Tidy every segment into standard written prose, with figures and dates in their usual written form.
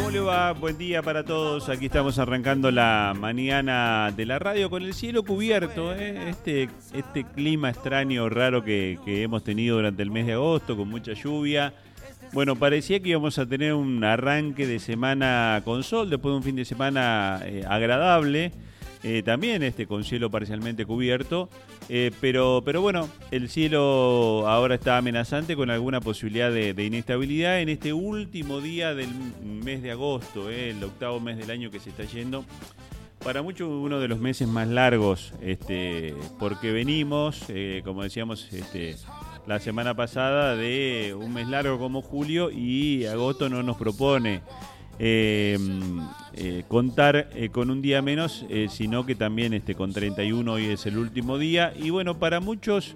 ¿Cómo le va? Buen día para todos. Aquí estamos arrancando la mañana de la radio con el cielo cubierto, ¿eh? Este clima extraño, raro que hemos tenido durante el mes de agosto, con mucha lluvia. Bueno, parecía que íbamos a tener un arranque de semana con sol, después de un fin de semana agradable. También con cielo parcialmente cubierto, pero bueno, el cielo ahora está amenazante con alguna posibilidad de inestabilidad en este último día del mes de agosto, el octavo mes del año que se está yendo. Para muchos uno de los meses más largos, porque venimos, como decíamos la semana pasada, de un mes largo como julio, y agosto no nos propone contar con un día menos, sino que también con 31 hoy es el último día. Y bueno, para muchos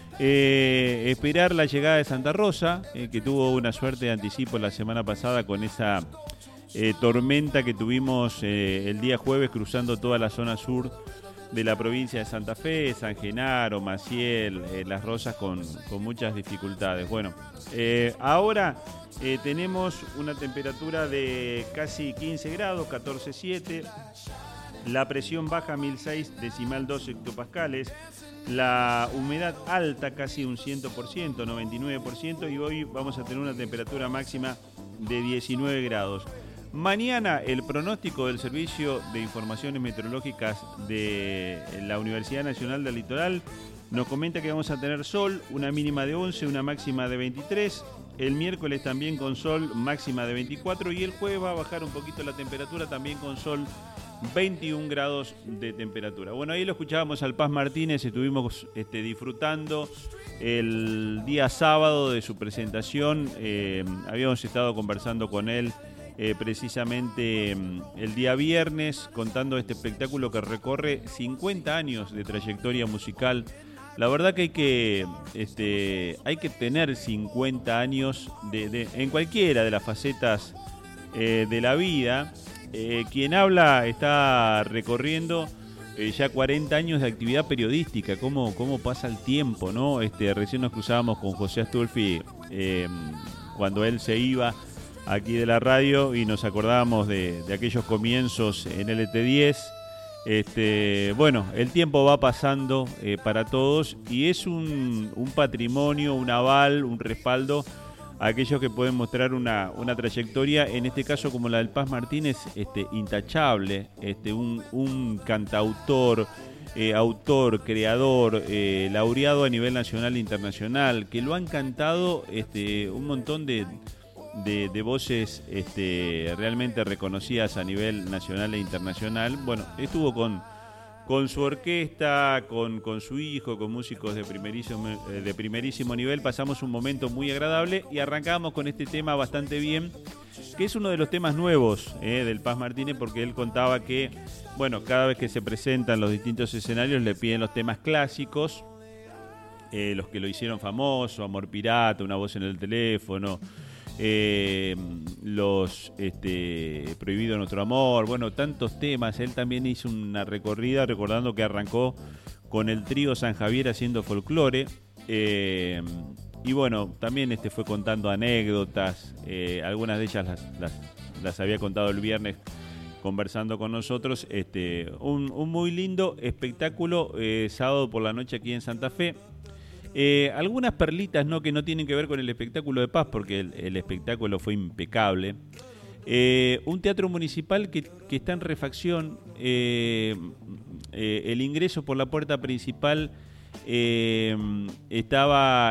esperar la llegada de Santa Rosa, que tuvo una suerte de anticipo la semana pasada con esa tormenta que tuvimos el día jueves cruzando toda la zona sur de la provincia de Santa Fe, San Genaro, Maciel, Las Rosas, con muchas dificultades. Bueno, ahora tenemos una temperatura de casi 15 grados, 14,7, la presión baja 1006,2 hectopascales, la humedad alta casi un 100%, 99%, y hoy vamos a tener una temperatura máxima de 19 grados. Mañana el pronóstico del Servicio de Informaciones Meteorológicas de la Universidad Nacional del Litoral nos comenta que vamos a tener sol, una mínima de 11, una máxima de 23. El miércoles también con sol, máxima de 24. Y el jueves va a bajar un poquito la temperatura, también con sol, 21 grados de temperatura. Bueno, ahí lo escuchábamos al Paz Martínez, estuvimos disfrutando el día sábado de su presentación. Habíamos estado conversando con él precisamente el día viernes, contando este espectáculo que recorre 50 años de trayectoria musical. La verdad que hay que tener 50 años en cualquiera de las facetas de la vida. Quien habla está recorriendo ya 40 años de actividad periodística. ¿Cómo pasa el tiempo, no? Recién nos cruzábamos con José Astolfi cuando él se iba aquí de la radio y nos acordábamos de aquellos comienzos en LT10. Bueno, el tiempo va pasando para todos, y es un patrimonio, un aval, un respaldo a aquellos que pueden mostrar una trayectoria, en este caso como la del Paz Martínez, intachable, un cantautor, autor, creador, laureado a nivel nacional e internacional, que lo han cantado un montón de voces realmente reconocidas a nivel nacional e internacional. Bueno, estuvo con su orquesta, con su hijo, con músicos de primerísimo nivel. Pasamos un momento muy agradable y arrancamos con este tema bastante bien, que es uno de los temas nuevos del Paz Martínez, porque él contaba que, bueno, cada vez que se presentan los distintos escenarios le piden los temas clásicos, los que lo hicieron famoso, Amor Pirata, Una Voz en el Teléfono, Prohibido Nuestro Amor, bueno, tantos temas. Él también hizo una recorrida recordando que arrancó con el trío San Javier haciendo folclore, y bueno, también fue contando anécdotas, algunas de ellas las había contado el viernes conversando con nosotros. Un muy lindo espectáculo sábado por la noche aquí en Santa Fe. Algunas perlitas, ¿no?, que no tienen que ver con el espectáculo de Paz, porque el espectáculo fue impecable. Un teatro municipal que está en refacción. El ingreso por la puerta principal estaba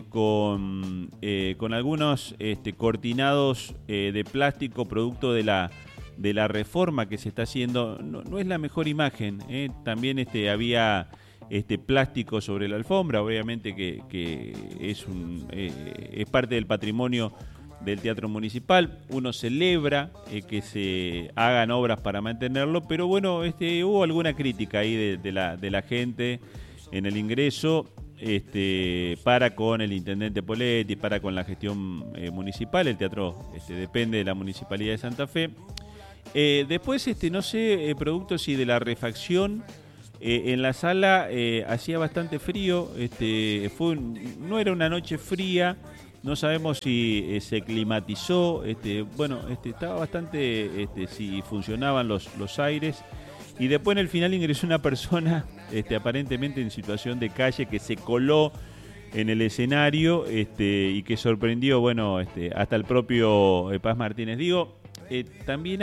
con algunos cortinados de plástico producto de la reforma que se está haciendo. No es la mejor imagen. También había plástico sobre la alfombra, obviamente que es parte del patrimonio del Teatro Municipal. Uno celebra que se hagan obras para mantenerlo, pero bueno, hubo alguna crítica ahí de la gente en el ingreso, para con el intendente Poletti, para con la gestión municipal. El teatro depende de la Municipalidad de Santa Fe. Después, no sé, producto si de la refacción, en la sala hacía bastante frío. No era una noche fría, no sabemos si se climatizó, bueno, estaba bastante, si funcionaban los aires. Y después en el final ingresó una persona, aparentemente en situación de calle, que se coló en el escenario, y que sorprendió, bueno, hasta el propio Paz Martínez. Digo, también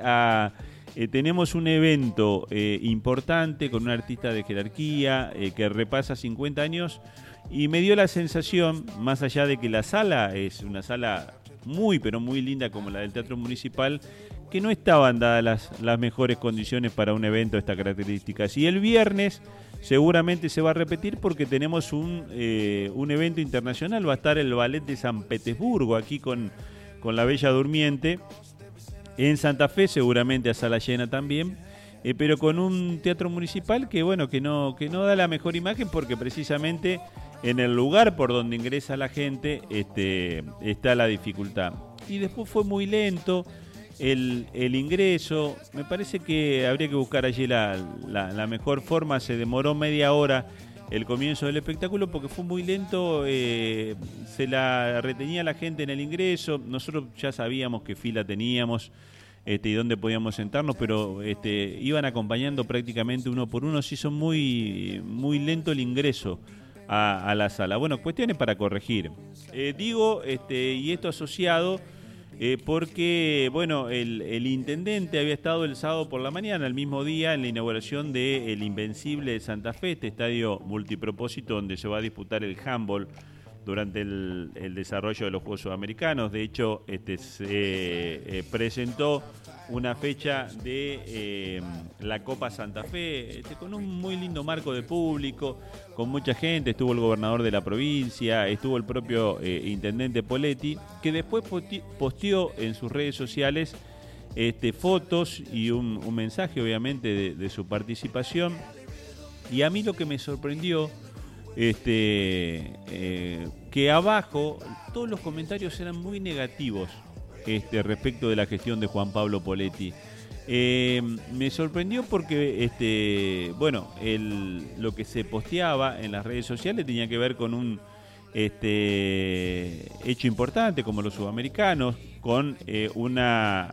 tenemos un evento importante con un artista de jerarquía que repasa 50 años, y me dio la sensación, más allá de que la sala es una sala muy, pero muy linda como la del Teatro Municipal, que no estaban dadas las mejores condiciones para un evento de estas características. Y el viernes seguramente se va a repetir porque tenemos un evento internacional. Va a estar el Ballet de San Petersburgo aquí con La Bella Durmiente. En Santa Fe seguramente a sala llena también. Pero con un teatro municipal que bueno, que no da la mejor imagen, porque precisamente en el lugar por donde ingresa la gente está la dificultad. Y después fue muy lento el ingreso. Me parece que habría que buscar allí la mejor forma. Se demoró media hora el comienzo del espectáculo porque fue muy lento, se la retenía la gente en el ingreso. Nosotros ya sabíamos qué fila teníamos y dónde podíamos sentarnos, pero iban acompañando prácticamente uno por uno. Se hizo muy, muy lento el ingreso a la sala. Bueno, cuestiones para corregir. Y esto asociado porque, bueno, el intendente había estado el sábado por la mañana, el mismo día, en la inauguración del Invencible de Santa Fe, este estadio multipropósito donde se va a disputar el handball durante el desarrollo de los Juegos Sudamericanos. De hecho, se presentó una fecha de la Copa Santa Fe, con un muy lindo marco de público, con mucha gente. Estuvo el gobernador de la provincia, estuvo el propio intendente Poletti, que después posteó en sus redes sociales fotos y un mensaje, obviamente, de su participación. Y a mí lo que me sorprendió, que abajo todos los comentarios eran muy negativos respecto de la gestión de Juan Pablo Poletti. Me sorprendió porque lo que se posteaba en las redes sociales tenía que ver con un hecho importante como los sudamericanos, con una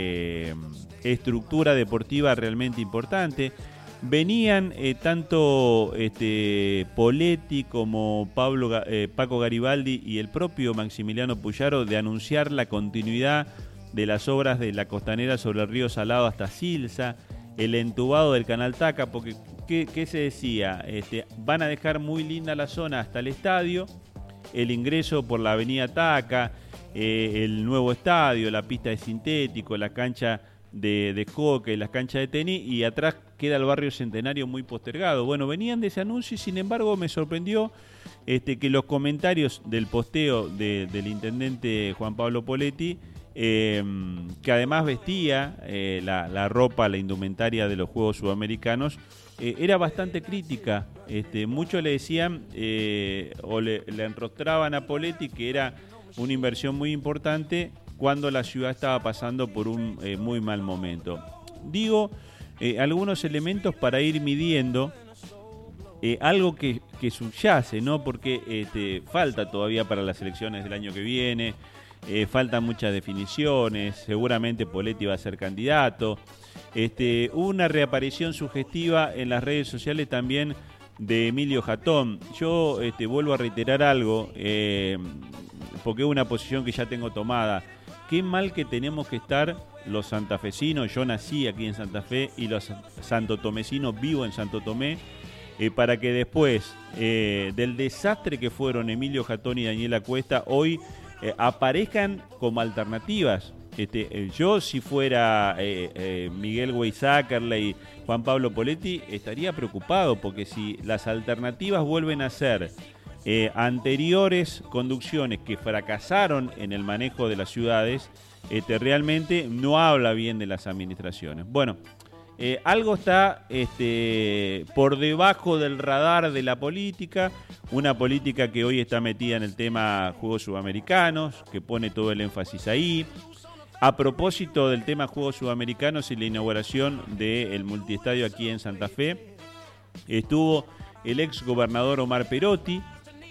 estructura deportiva realmente importante. Venían tanto Poletti como Paco Garibaldi y el propio Maximiliano Puyaro de anunciar la continuidad de las obras de la costanera sobre el río Salado hasta Silsa, el entubado del Canal Taca, porque ¿qué se decía? Van a dejar muy linda la zona hasta el estadio, el ingreso por la avenida Taca, el nuevo estadio, la pista de sintético, la cancha de hockey, las canchas de tenis, y atrás queda el barrio Centenario muy postergado. Bueno, venían de ese anuncio y sin embargo me sorprendió que los comentarios del posteo del intendente Juan Pablo Poletti, que además vestía la ropa, la indumentaria de los Juegos Sudamericanos, era bastante crítica. Muchos le decían o le enrostraban a Poletti que era una inversión muy importante cuando la ciudad estaba pasando por un muy mal momento. Digo, algunos elementos para ir midiendo algo que subyace, ¿no? Porque falta todavía para las elecciones del año que viene, faltan muchas definiciones, seguramente Poletti va a ser candidato. Hubo una reaparición sugestiva en las redes sociales también de Emilio Jatón. Yo vuelvo a reiterar algo, porque es una posición que ya tengo tomada. Qué mal que tenemos que estar los santafesinos, yo nací aquí en Santa Fe, y los santotomecinos, vivo en Santo Tomé, para que después del desastre que fueron Emilio Jatón y Daniela Cuesta, hoy aparezcan como alternativas. Yo, si fuera Miguel Weizácarle, Juan Pablo Poletti, estaría preocupado, porque si las alternativas vuelven a ser anteriores conducciones que fracasaron en el manejo de las ciudades, realmente no habla bien de las administraciones. Bueno, algo está por debajo del radar de la política, una política que hoy está metida en el tema Juegos Sudamericanos, que pone todo el énfasis ahí. A propósito del tema Juegos Sudamericanos y la inauguración del multiestadio aquí en Santa Fe, estuvo el ex gobernador Omar Perotti,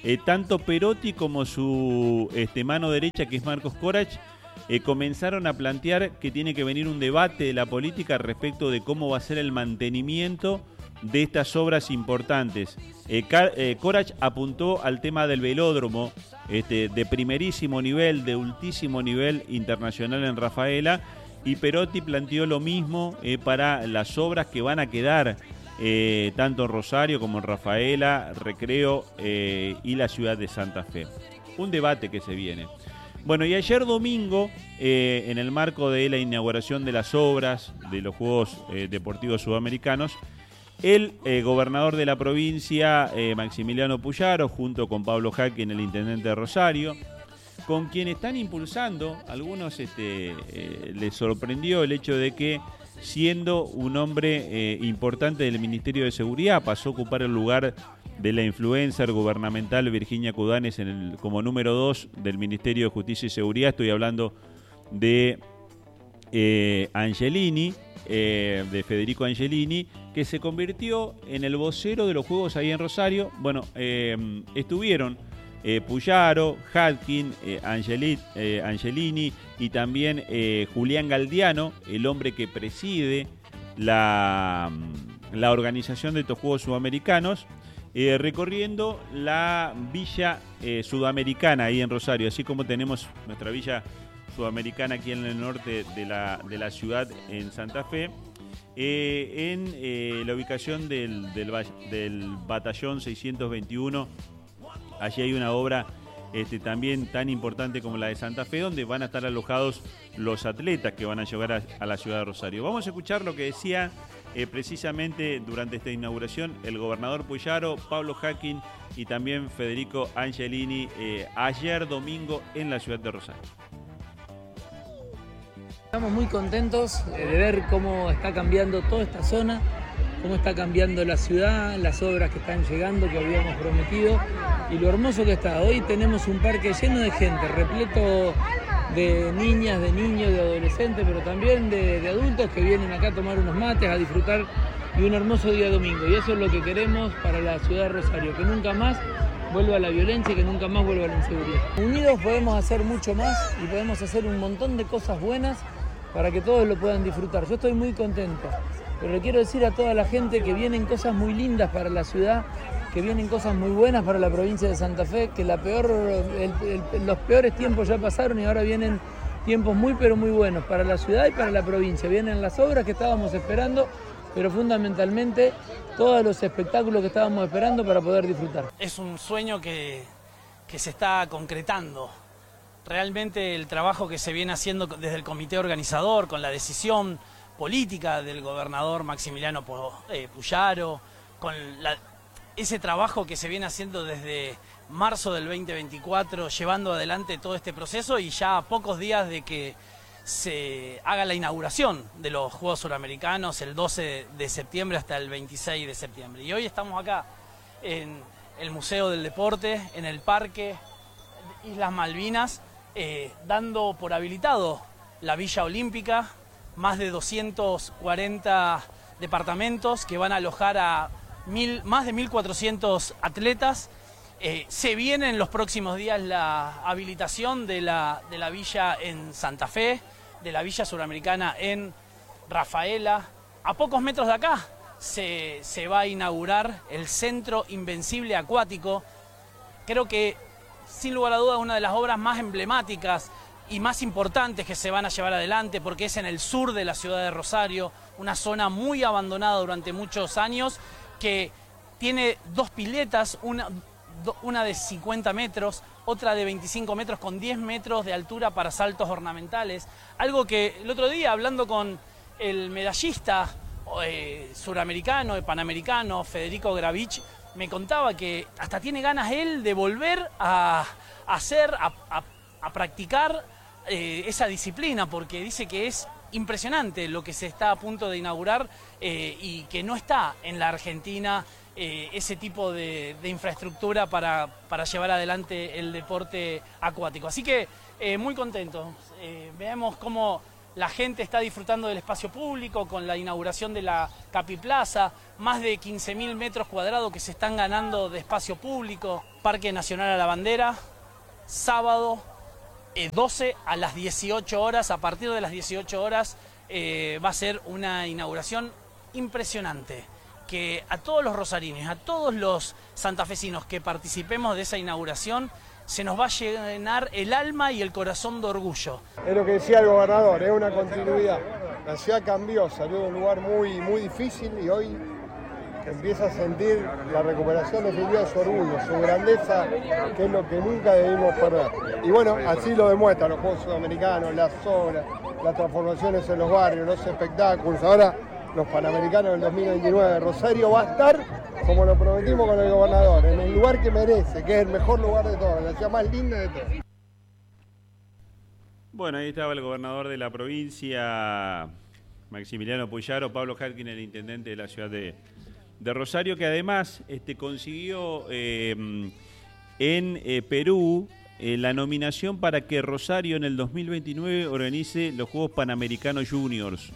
tanto Perotti como su mano derecha, que es Marcos Corach, comenzaron a plantear que tiene que venir un debate de la política respecto de cómo va a ser el mantenimiento de estas obras importantes. Corach apuntó al tema del velódromo, de primerísimo nivel, de ultísimo nivel internacional en Rafaela, y Perotti planteó lo mismo para las obras que van a quedar tanto en Rosario como en Rafaela, Recreo y la ciudad de Santa Fe. Un debate que se viene. Bueno, y ayer domingo, en el marco de la inauguración de las obras de los Juegos Deportivos Sudamericanos, el gobernador de la provincia, Maximiliano Puyaro, junto con Pablo Jacquin, el intendente de Rosario, con quien están impulsando, algunos les sorprendió el hecho de que, siendo un hombre importante del Ministerio de Seguridad, pasó a ocupar el lugar de la influencer gubernamental Virginia Cudanes como número 2 del Ministerio de Justicia y Seguridad. Estoy hablando de Angelini, de Federico Angelini, que se convirtió en el vocero de los Juegos ahí en Rosario. Bueno, estuvieron Puyaro, Jacquin, Angelini y también Julián Galdiano, el hombre que preside la organización de estos Juegos Sudamericanos, recorriendo la Villa Sudamericana ahí en Rosario, así como tenemos nuestra Villa Sudamericana aquí en el norte de la ciudad, en Santa Fe, en la ubicación del batallón 621. Allí hay una obra también tan importante como la de Santa Fe, donde van a estar alojados los atletas que van a llegar a la ciudad de Rosario. Vamos a escuchar lo que decía precisamente durante esta inauguración el gobernador Puyaro, Pablo Jacquin y también Federico Angelini ayer domingo en la ciudad de Rosario. Estamos muy contentos de ver cómo está cambiando toda esta zona, cómo está cambiando la ciudad, las obras que están llegando, que habíamos prometido, y lo hermoso que está. Hoy tenemos un parque lleno de gente, repleto de niñas, de niños, de adolescentes, pero también de adultos que vienen acá a tomar unos mates, a disfrutar de un hermoso día domingo. Y eso es lo que queremos para la ciudad de Rosario, que nunca más vuelva la violencia y que nunca más vuelva la inseguridad. Unidos podemos hacer mucho más y podemos hacer un montón de cosas buenas para que todos lo puedan disfrutar. Yo estoy muy contento, pero le quiero decir a toda la gente que vienen cosas muy lindas para la ciudad, que vienen cosas muy buenas para la provincia de Santa Fe, que los peores tiempos ya pasaron y ahora vienen tiempos muy pero muy buenos para la ciudad y para la provincia. Vienen las obras que estábamos esperando, pero fundamentalmente todos los espectáculos que estábamos esperando para poder disfrutar. Es un sueño que se está concretando. Realmente el trabajo que se viene haciendo desde el comité organizador, con la decisión política del gobernador Maximiliano Puyaro, con ese trabajo que se viene haciendo desde marzo del 2024, llevando adelante todo este proceso, y ya a pocos días de que se haga la inauguración de los Juegos Suramericanos el 12 de septiembre hasta el 26 de septiembre. Y hoy estamos acá en el Museo del Deporte, en el Parque Islas Malvinas, dando por habilitado la Villa Olímpica, más de 240 departamentos que van a alojar a más de 1.400 atletas. Se viene en los próximos días la habilitación de la villa en Santa Fe, de la Villa Suramericana en Rafaela. A pocos metros de acá se va a inaugurar el Centro Invencible Acuático. Creo que, sin lugar a dudas, una de las obras más emblemáticas y más importantes que se van a llevar adelante, porque es en el sur de la ciudad de Rosario, una zona muy abandonada durante muchos años, que tiene dos piletas, una de 50 metros, otra de 25 metros con 10 metros de altura para saltos ornamentales. Algo que el otro día, hablando con el medallista suramericano y panamericano, Federico Gravich, me contaba que hasta tiene ganas él de volver a practicar esa disciplina, porque dice que es impresionante lo que se está a punto de inaugurar y que no está en la Argentina ese tipo de infraestructura para llevar adelante el deporte acuático. Así que muy contentos. Veamos cómo La gente está disfrutando del espacio público con la inauguración de la Capiplaza, más de 15.000 metros cuadrados que se están ganando de espacio público. Parque Nacional a la Bandera, sábado 12 a las 18 horas, a partir de las 18 horas va a ser una inauguración impresionante. Que a todos los rosarines, a todos los santafesinos que participemos de esa inauguración, se nos va a llenar el alma y el corazón de orgullo. Es lo que decía el gobernador, es una continuidad. La ciudad cambió, salió de un lugar muy difícil y hoy empieza a sentir la recuperación definitiva de su orgullo, su grandeza, que es lo que nunca debimos perder. Y bueno, así lo demuestran los Juegos Sudamericanos, las obras, las transformaciones en los barrios, los espectáculos. Ahora los Panamericanos del 2029, Rosario va a estar, como lo prometimos con el gobernador, en el lugar que merece, que es el mejor lugar de todos, la ciudad más linda de todos. Bueno, ahí estaba el gobernador de la provincia, Maximiliano Puyaro, Pablo Jarkin, el intendente de la ciudad de Rosario, que además consiguió en Perú la nominación para que Rosario en el 2029 organice los Juegos Panamericanos Juniors.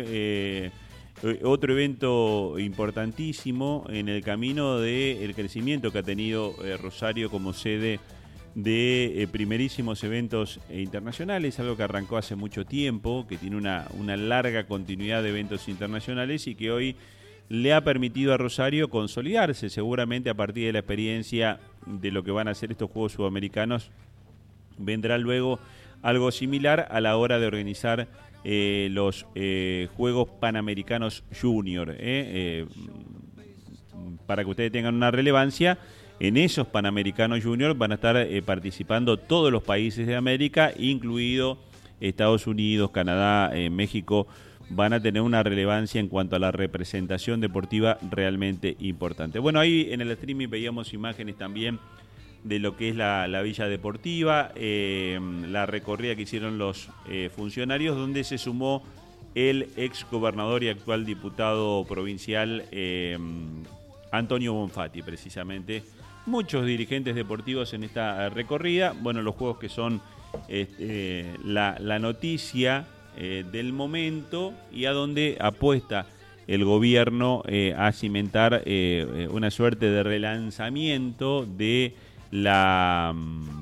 Otro evento importantísimo en el camino del crecimiento que ha tenido Rosario como sede de primerísimos eventos internacionales, algo que arrancó hace mucho tiempo, que tiene una larga continuidad de eventos internacionales y que hoy le ha permitido a Rosario consolidarse, seguramente a partir de la experiencia de lo que van a ser estos Juegos Sudamericanos. Vendrá luego algo similar a la hora de organizar los Juegos Panamericanos Junior. Para que ustedes tengan una relevancia, en esos Panamericanos Junior van a estar participando todos los países de América, incluido Estados Unidos, Canadá, México. Van a tener una relevancia en cuanto a la representación deportiva realmente importante. Bueno, ahí en el streaming veíamos imágenes también de lo que es la Villa Deportiva, la recorrida que hicieron los funcionarios, donde se sumó el ex gobernador y actual diputado provincial Antonio Bonfatti, precisamente. Muchos dirigentes deportivos en esta recorrida. Bueno, los juegos que son la noticia del momento y a donde apuesta el gobierno a cimentar una suerte de relanzamiento de la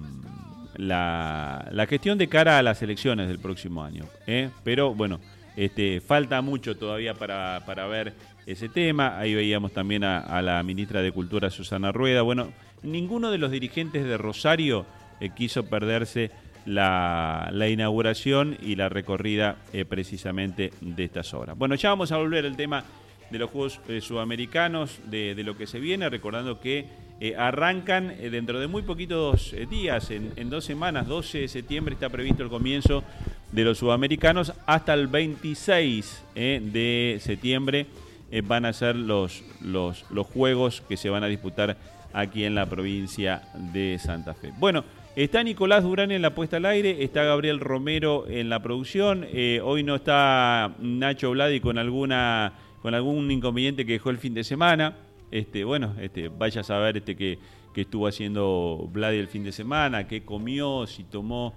gestión de cara a las elecciones del próximo año. Pero bueno, falta mucho todavía para ver ese tema. Ahí veíamos también a la ministra de Cultura, Susana Rueda. Bueno, ninguno de los dirigentes de Rosario quiso perderse la inauguración y la recorrida precisamente de estas obras. Bueno, ya vamos a volver al tema de los Juegos Sudamericanos, de lo que se viene, recordando que arrancan dentro de muy poquitos días, en 2 semanas, 12 de septiembre está previsto el comienzo de los Sudamericanos, hasta el 26 de septiembre van a ser los Juegos que se van a disputar aquí en la provincia de Santa Fe. Bueno, está Nicolás Durán en la puesta al aire, está Gabriel Romero en la producción, hoy no está Nacho Vladi con algún inconveniente que dejó el fin de semana. Vaya a saber que estuvo haciendo Vladi el fin de semana, qué comió, si tomó.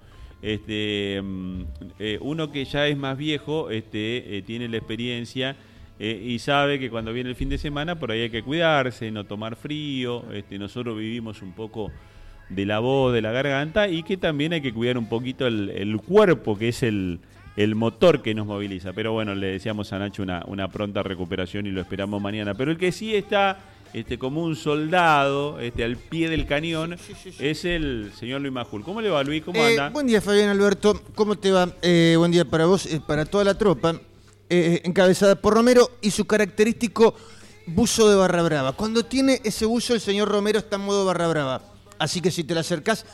Uno que ya es más viejo tiene la experiencia y sabe que cuando viene el fin de semana por ahí hay que cuidarse, no tomar frío. Nosotros vivimos un poco de la voz, de la garganta, y que también hay que cuidar un poquito el cuerpo, que es el motor que nos moviliza. Pero bueno, le deseamos a Nacho una pronta recuperación y lo esperamos mañana. Pero el que sí está como un soldado al pie del cañón es el señor Luis Majul. ¿Cómo le va, Luis? ¿Cómo anda? Buen día, Fabián Alberto. ¿Cómo te va? Buen día para vos, para toda la tropa, encabezada por Romero y su característico buzo de barra brava. Cuando tiene ese buzo, el señor Romero está en modo barra brava. Así que si te le acercás,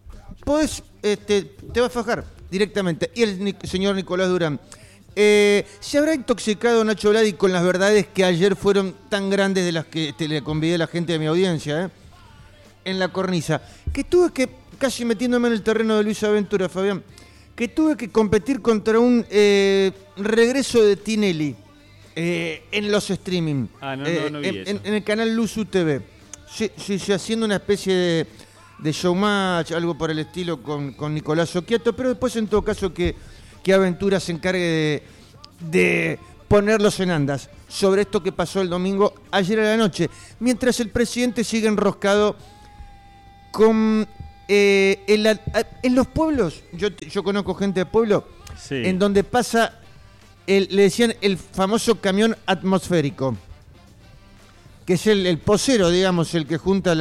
te va a fajar directamente. Y el señor Nicolás Durán. ¿Se habrá intoxicado Nacho Vladi con las verdades que ayer fueron tan grandes de las que le convidé a la gente de mi audiencia, en la cornisa? Que tuve que, casi metiéndome en el terreno de Luis Aventura, Fabián, que tuve que competir contra un regreso de Tinelli en los streaming. No vi eso. En el canal Luzu TV. Sí, haciendo una especie de showmatch, algo por el estilo con Nicolás Occhiato, pero después en todo caso que que Aventura se encargue de ponerlos en andas sobre esto que pasó el domingo ayer a la noche, mientras el presidente sigue enroscado con en los pueblos. Yo conozco gente de pueblo en donde pasa le decían el famoso camión atmosférico, que es el posero, digamos, el que junta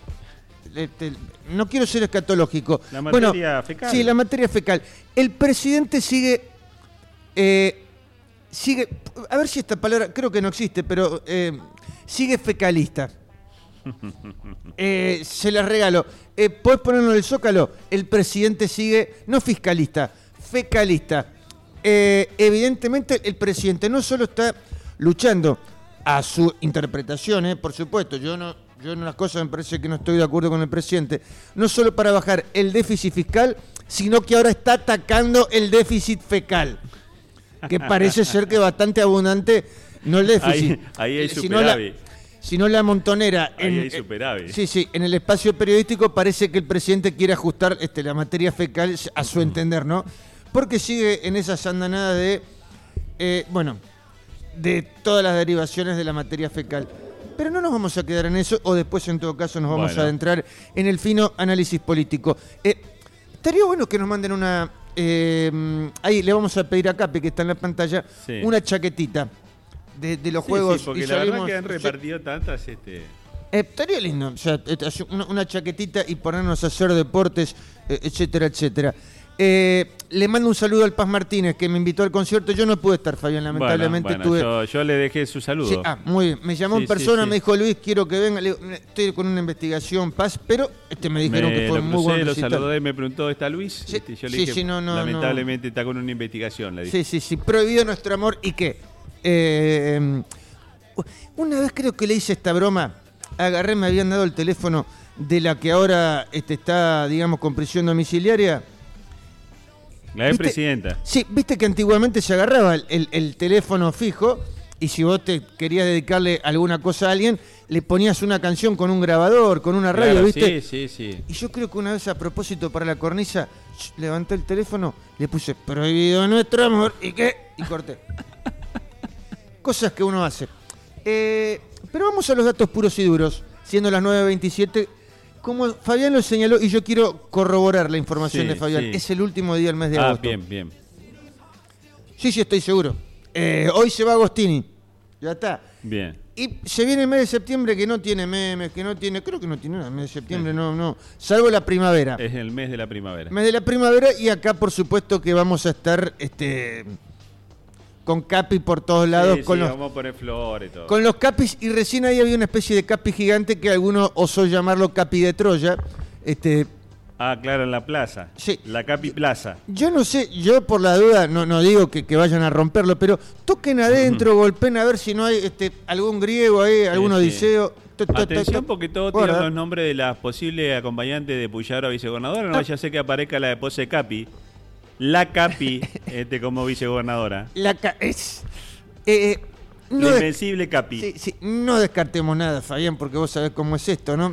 no quiero ser escatológico. La materia fecal. Sí, la materia fecal. El presidente sigue, a ver si esta palabra, creo que no existe, pero sigue fecalista. Se las regalo. ¿Podés ponerlo en el Zócalo? El presidente sigue, no fiscalista, fecalista. Evidentemente el presidente no solo está luchando a su interpretación, por supuesto, yo en unas cosas me parece que no estoy de acuerdo con el presidente, no solo para bajar el déficit fiscal, sino que ahora está atacando el déficit fecal, que parece ser que bastante abundante, no el déficit. Ahí hay superávit. Sino la montonera. Ahí hay superávit. Sí, en el espacio periodístico parece que el presidente quiere ajustar la materia fecal a su entender, ¿no? Porque sigue en esas andanadas de todas las derivaciones de la materia fecal. Pero no nos vamos a quedar en eso, o después en todo caso nos vamos a adentrar en el fino análisis político. Estaría bueno que nos manden una... ahí le vamos a pedir a Capi, que está en la pantalla, una chaquetita de los juegos. Sí, porque la verdad que han repartido tantas... estaría lindo, o sea, una chaquetita y ponernos a hacer deportes, etcétera, etcétera. Le mando un saludo al Paz Martínez, que me invitó al concierto. Yo no pude estar, Fabián, lamentablemente. Yo le dejé su saludo. Sí, muy bien. Me llamó en persona, me dijo, Luis, quiero que venga. Le digo, estoy con una investigación, Paz, pero me dijeron que fue muy bueno. Lo saludé, me preguntó, ¿está Luis? Yo le dije, no, lamentablemente está con una investigación, le dije. Sí, prohibido nuestro amor. ¿Y qué? Una vez creo que le hice esta broma. Agarré, me habían dado el teléfono de la que ahora está, digamos, con prisión domiciliaria. La expresidenta. Sí, viste que antiguamente se agarraba el teléfono fijo y si vos te querías dedicarle alguna cosa a alguien, le ponías una canción con un grabador, con una radio, ¿viste? Sí. Y yo creo que una vez a propósito para la cornisa, levanté el teléfono, le puse prohibido nuestro amor y corté. Cosas que uno hace. Pero vamos a los datos puros y duros, siendo las 9:27. Como Fabián lo señaló, y yo quiero corroborar la información de Fabián, es el último día del mes de agosto. Bien. Sí, estoy seguro. Hoy se va Agostini. Ya está. Bien. Y se viene el mes de septiembre que no tiene memes, creo que no tiene nada. El mes de septiembre no. Salvo la primavera. Es el mes de la primavera. Mes de la primavera, y acá por supuesto que vamos a estar con Capi por todos lados. Vamos a poner flores y todo. Con los Capis, y recién ahí había una especie de Capi gigante que alguno osó llamarlo Capi de Troya. Claro, en la plaza. Sí. La Capi Plaza. Yo no sé, yo por la duda, no digo que vayan a romperlo, pero toquen adentro, golpeen a ver si no hay algún griego ahí, algún odiseo. Atención, porque todos tienen los nombres de las posibles acompañantes de Puyaro a vicegobernadora. No vaya a ser que aparezca la esposa de Capi. La Capi como vicegobernadora. La invencible Capi. Sí, no descartemos nada, Fabián, porque vos sabés cómo es esto, ¿no?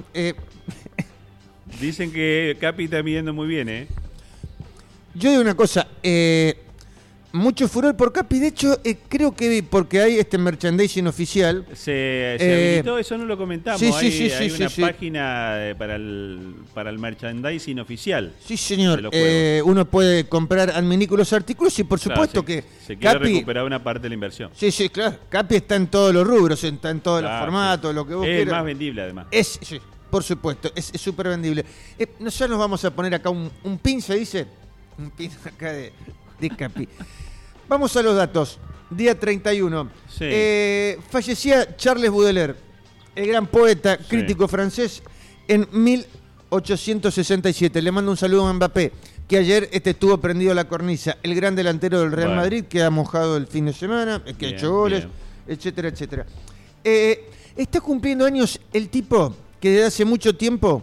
Dicen que Capi está midiendo muy bien, Yo digo una cosa, mucho furor por Capi, de hecho creo que porque hay merchandising oficial. Se habilitó, eso no lo comentamos, hay una página para el merchandising oficial. Sí, señor, uno puede comprar adminículos artículos y por supuesto que se quiere Capi recuperar una parte de la inversión. Sí, claro, Capi está en todos los rubros, está en todos los formatos, lo que vos quieras. Es más vendible además. Sí, por supuesto, es súper vendible. Nosotros nos vamos a poner acá un pin, se dice, un pin acá de Capi. Vamos a los datos. Día 31. Sí. Fallecía Charles Baudelaire, el gran poeta, crítico francés, en 1867. Le mando un saludo a Mbappé, que ayer estuvo prendido a la cornisa. El gran delantero del Real Madrid, que ha mojado el fin de semana, que ha hecho goles, etcétera, etcétera. Está cumpliendo años el tipo que desde hace mucho tiempo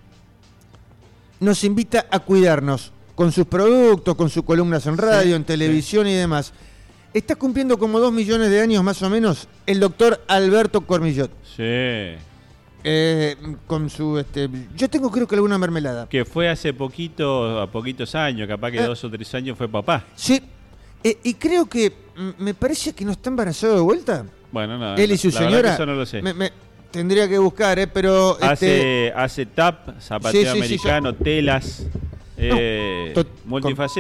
nos invita a cuidarnos. Con sus productos, con sus columnas en radio, en televisión y demás. Está cumpliendo como 2 millones de años más o menos el doctor Alberto Cormillot. Sí. con su... yo tengo creo que alguna mermelada. Que fue hace poquitos años, capaz que 2 o 3 años fue papá. Sí, y creo que me parece que no está embarazado de vuelta. Bueno, no. Él y su la verdad señora. que eso no lo sé. Tendría que buscar, pero... Hace tap, zapateo Sí, americano, telas, multifacético.